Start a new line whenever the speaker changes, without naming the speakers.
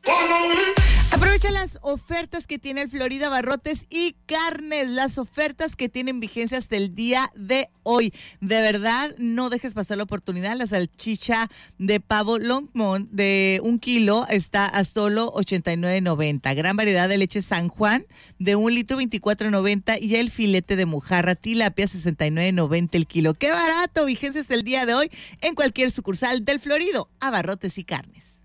Aprovecha las ofertas que tiene el Florida Abarrotes y Carnes, las ofertas que tienen vigencia hasta el día de hoy. De verdad, no dejes pasar la oportunidad. La salchicha de pavo Longmont de 1 kilo está a solo $89.90. Gran variedad de leche San Juan de 1 litro, $24.90. Y el filete de mojarra tilapia, $69.90 el kilo. ¡Qué barato! Vigencia hasta el día de hoy en cualquier sucursal del Florido Abarrotes y Carnes.